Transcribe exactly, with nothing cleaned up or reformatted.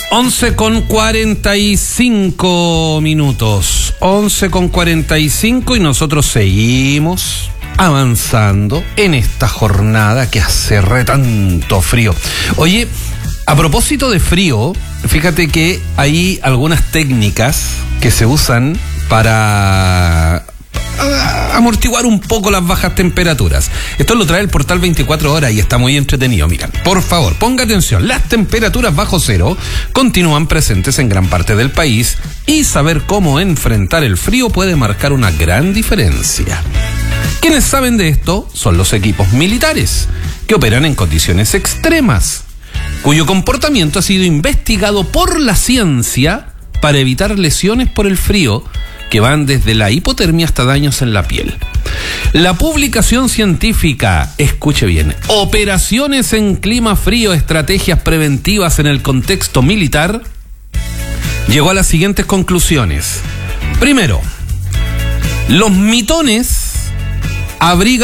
once con cuarenta y cinco minutos. once con cuarenta y cinco y nosotros seguimos avanzando en esta jornada que hace re tanto frío. Oye, a propósito de frío, fíjate que hay algunas técnicas que se usan para amortiguar un poco las bajas temperaturas. Esto lo trae el portal veinticuatro horas y está muy entretenido. Miren, por favor, ponga atención. Las temperaturas bajo cero continúan presentes en gran parte del país y saber cómo enfrentar el frío puede marcar una gran diferencia. Quienes saben de esto son los equipos militares, que operan en condiciones extremas, cuyo comportamiento ha sido investigado por la ciencia para evitar lesiones por el frío que van desde la hipotermia hasta daños en la piel. La publicación científica, escuche bien, Operaciones en clima frío, estrategias preventivas en el contexto militar, llegó a las siguientes conclusiones. Primero, los mitones abrigan